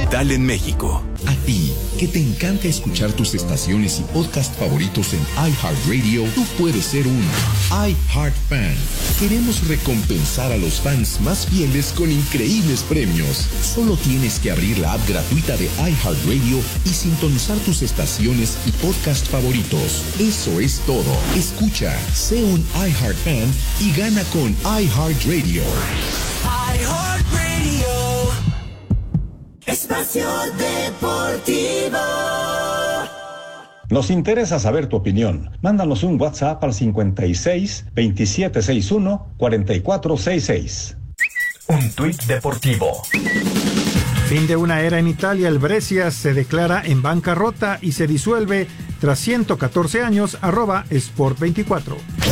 digital en México. A ti, que te encanta escuchar tus estaciones y podcast favoritos en iHeartRadio, tú puedes ser un iHeartFan. Queremos recompensar a los fans más fieles con increíbles premios. Solo tienes que abrir la app gratuita de iHeartRadio y sintonizar tus estaciones y podcast favoritos. Eso es todo. Escucha, sé un iHeartFan y gana con iHeartRadio. iHeartRadio. Espacio Deportivo. Nos interesa saber tu opinión. Mándanos un WhatsApp al 56 2761 4466. Un tuit deportivo. Fin de una era en Italia, el Brescia se declara en bancarrota y se disuelve tras 114 años, @Sport24.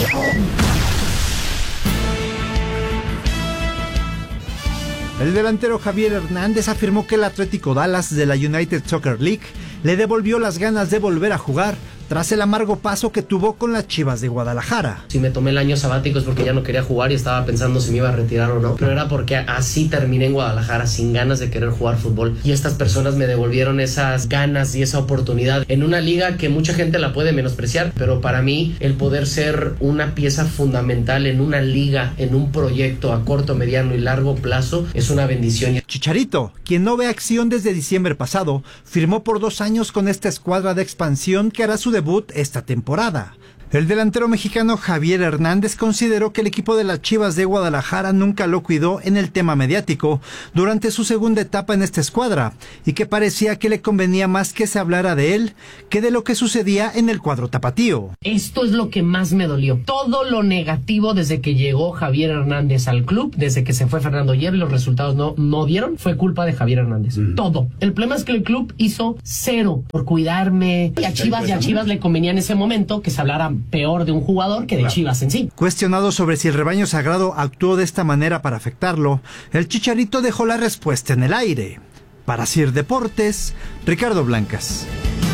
El delantero Javier Hernández afirmó que el Atlético Dallas de la United Soccer League le devolvió las ganas de volver a jugar tras el amargo paso que tuvo con las Chivas de Guadalajara. Si me tomé el año sabático es porque ya no quería jugar y estaba pensando si me iba a retirar o no, pero era porque así terminé en Guadalajara sin ganas de querer jugar fútbol, y estas personas me devolvieron esas ganas y esa oportunidad en una liga que mucha gente la puede menospreciar, pero para mí el poder ser una pieza fundamental en una liga, en un proyecto a corto, mediano y largo plazo, es una bendición. Chicharito, quien no ve acción desde diciembre pasado, firmó por 2 años con esta escuadra de expansión que hará su debut esta temporada. El delantero mexicano Javier Hernández consideró que el equipo de las Chivas de Guadalajara nunca lo cuidó en el tema mediático durante su segunda etapa en esta escuadra, y que parecía que le convenía más que se hablara de él que de lo que sucedía en el cuadro tapatío. Esto es lo que más me dolió. Todo lo negativo desde que llegó Javier Hernández al club, desde que se fue Fernando Hierro y los resultados no dieron, fue culpa de Javier Hernández. Todo. El problema es que el club hizo cero por cuidarme. Y a Chivas le convenía en ese momento que se hablara peor de un jugador que de Chivas en sí. Cuestionado sobre si el rebaño sagrado actuó de esta manera para afectarlo, el Chicharito dejó la respuesta en el aire. Para Sir Deportes, Ricardo Blancas.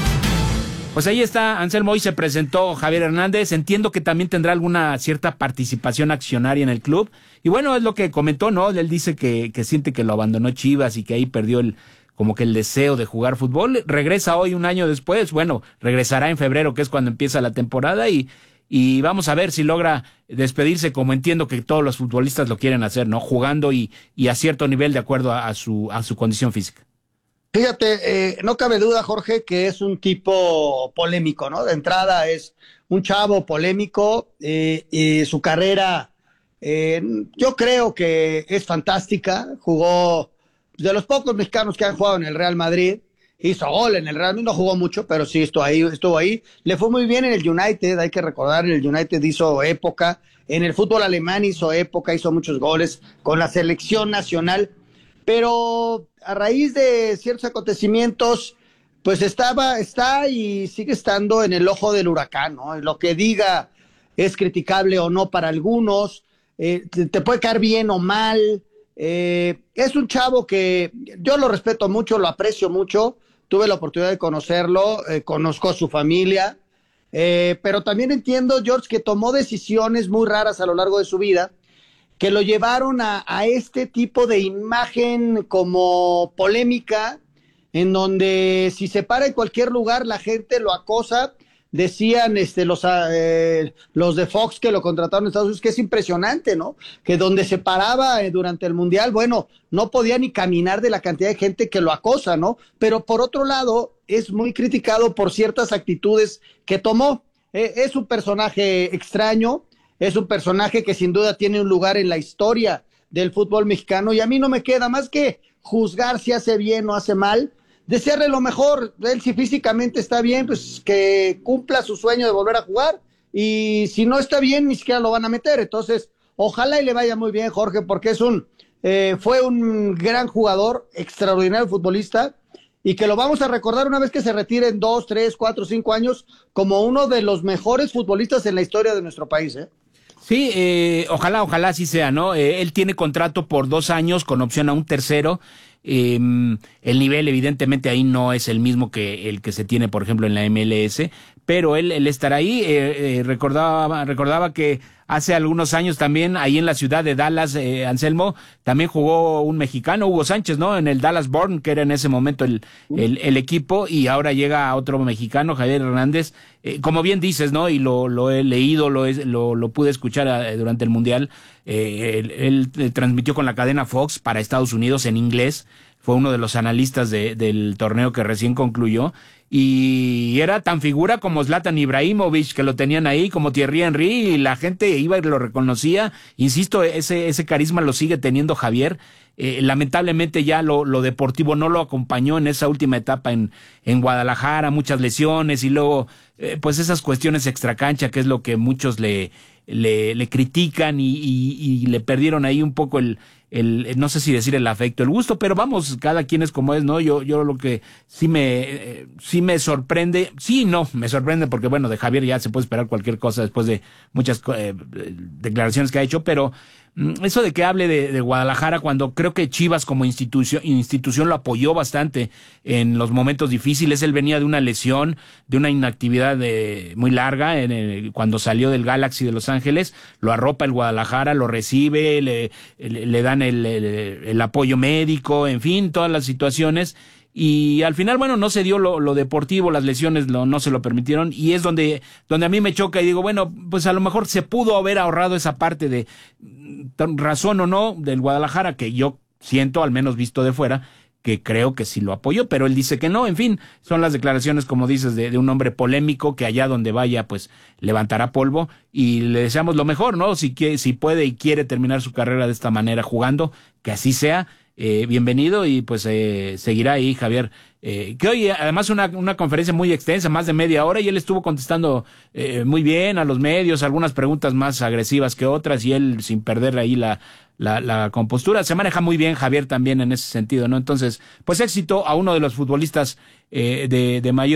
Pues ahí está, Anselmo, hoy se presentó Javier Hernández. Entiendo que también tendrá alguna cierta participación accionaria en el club. Y bueno, es lo que comentó, ¿no? Él dice que siente que lo abandonó Chivas y que ahí perdió como que el deseo de jugar fútbol. Regresa hoy, un año después. Bueno, regresará en febrero, que es cuando empieza la temporada, y vamos a ver si logra despedirse, como entiendo que todos los futbolistas lo quieren hacer, ¿no? Jugando y a cierto nivel de acuerdo a su condición física. Fíjate, no cabe duda, Jorge, que es un tipo polémico, ¿no? De entrada es un chavo polémico, y su carrera, yo creo que es fantástica. Jugó de los pocos mexicanos que han jugado en el Real Madrid, hizo gol en el Real Madrid, no jugó mucho, pero sí estuvo ahí. Le fue muy bien en el United, hay que recordar, en el United hizo época, en el fútbol alemán hizo época, hizo muchos goles con la selección nacional, pero a raíz de ciertos acontecimientos, pues está y sigue estando en el ojo del huracán, ¿no? Lo que diga es criticable o no para algunos, te puede caer bien o mal. Es un chavo que yo lo respeto mucho, lo aprecio mucho, tuve la oportunidad de conocerlo, conozco a su familia, pero también entiendo, George, que tomó decisiones muy raras a lo largo de su vida, que lo llevaron a este tipo de imagen como polémica, en donde si se para en cualquier lugar la gente lo acosa. Decían los de Fox que lo contrataron en Estados Unidos, que es impresionante, ¿no? Que donde se paraba durante el Mundial, bueno, no podía ni caminar de la cantidad de gente que lo acosa, ¿no? Pero por otro lado, es muy criticado por ciertas actitudes que tomó. Es un personaje extraño, es un personaje que sin duda tiene un lugar en la historia del fútbol mexicano, y a mí no me queda más que juzgar si hace bien o hace mal. Desearle lo mejor. Él, si físicamente está bien, pues que cumpla su sueño de volver a jugar, y si no está bien, ni siquiera lo van a meter. Entonces, ojalá y le vaya muy bien, Jorge, porque fue un gran jugador, extraordinario futbolista, y que lo vamos a recordar una vez que se retire en 2, 3, 4, 5 años como uno de los mejores futbolistas en la historia de nuestro país, ¿eh? Sí, ojalá así sea, ¿no? Él tiene contrato por 2 años con opción a un tercero. El nivel evidentemente ahí no es el mismo que el que se tiene, por ejemplo, en la MLS, espero él estar ahí. Recordaba que hace algunos años también, ahí en la ciudad de Dallas, Anselmo, también jugó un mexicano, Hugo Sánchez, ¿no? En el Dallas Born, que era en ese momento el equipo, y ahora llega otro mexicano, Javier Hernández. Como bien dices, ¿no? Y lo he leído, lo pude escuchar durante el Mundial. Él transmitió con la cadena Fox para Estados Unidos en inglés. Fue uno de los analistas del torneo que recién concluyó. Y era tan figura como Zlatan Ibrahimovic, que lo tenían ahí, como Thierry Henry, y la gente iba y lo reconocía. Insisto, ese carisma lo sigue teniendo Javier. Lamentablemente ya lo deportivo no lo acompañó en esa última etapa en Guadalajara, muchas lesiones y luego pues esas cuestiones extracancha, que es lo que muchos le critican y le perdieron ahí un poco el no sé si decir el afecto, el gusto, pero vamos, cada quien es como es, ¿no? Yo lo que sí me sorprende, me sorprende porque bueno, de Javier ya se puede esperar cualquier cosa después de muchas declaraciones que ha hecho, pero eso de que hable de Guadalajara cuando creo que Chivas como institución lo apoyó bastante en los momentos difíciles. Él venía de una lesión, de una inactividad muy larga cuando salió del Galaxy de Los Ángeles, lo arropa el Guadalajara, lo recibe, le dan el apoyo médico, en fin, todas las situaciones. Y al final, bueno, no se dio lo deportivo, las lesiones no se lo permitieron, y es donde a mí me choca y digo, bueno, pues a lo mejor se pudo haber ahorrado esa parte de razón o no del Guadalajara, que yo siento, al menos visto de fuera, que creo que sí lo apoyó, pero él dice que no. En fin, son las declaraciones, como dices, de un hombre polémico que allá donde vaya, pues levantará polvo, y le deseamos lo mejor, ¿no? Si puede y quiere terminar su carrera de esta manera jugando, que así sea. Bienvenido, y pues seguirá ahí Javier, que hoy además una conferencia muy extensa, más de media hora, y él estuvo contestando muy bien a los medios, algunas preguntas más agresivas que otras, y él sin perder ahí la compostura. Se maneja muy bien Javier también en ese sentido, ¿no? Entonces, pues éxito a uno de los futbolistas de mayor